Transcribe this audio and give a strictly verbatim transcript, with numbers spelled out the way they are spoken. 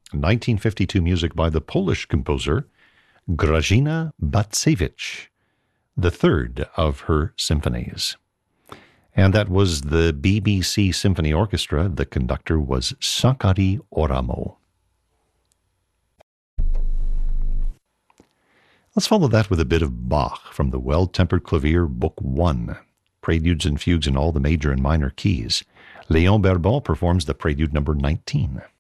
nineteen fifty-two music by the Polish composer Grażyna Bacewicz, the third of her symphonies. And that was the B B C Symphony Orchestra. The conductor was Sakari Oramo. Let's follow that with a bit of Bach from the Well-Tempered Clavier, Book one, Preludes and Fugues in all the major and minor keys. Léon Beribolle performs the Prelude number nineteen.